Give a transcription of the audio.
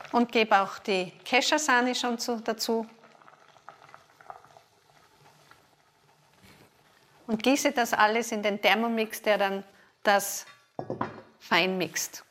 und gebe auch die Kescher-Sahne schon dazu. Und gieße das alles in den Thermomix, der dann das fein mixt.